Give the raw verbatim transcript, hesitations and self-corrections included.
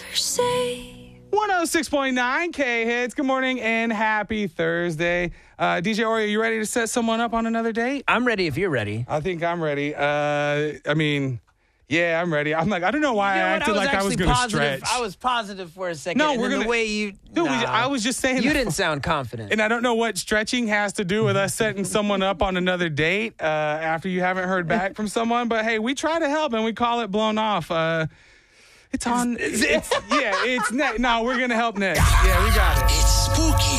say. one oh six point nine K-Hits. Good morning and happy Thursday. Uh, D J Ori, are you ready to set someone up on another date? I'm ready if you're ready. I think I'm ready. Uh, I mean, yeah, I'm ready. I'm like, I don't know why You know I what? acted I was like I was actually going to positive. stretch. I was positive for a second. No, and we're then gonna- the way you. Dude, we- nah. I was just saying. You that- didn't sound confident. And I don't know what stretching has to do with us setting someone up on another date uh, after you haven't heard back from someone. But hey, we try to help and we call it blown off. Uh, it's on. It's, yeah, it's next. No, we're gonna help next. Yeah, we got it. It's spooky